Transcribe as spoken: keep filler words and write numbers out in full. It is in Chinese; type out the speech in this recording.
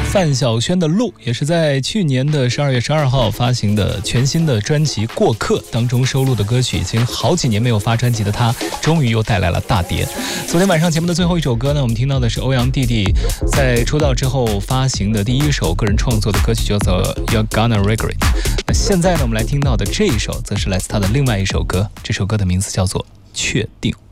范晓萱的《路》也是在去年的十二月十二号发行的全新的专辑《过客》当中收录的歌曲。已经好几年没有发专辑的他，终于又带来了大碟。昨天晚上节目的最后一首歌呢，我们听到的是欧阳弟弟在出道之后发行的第一首个人创作的歌曲，叫做《You're Gonna Regret》。那现在呢，我们来听到的这一首，则是来自他的另外一首歌，这首歌的名字叫做《确定》。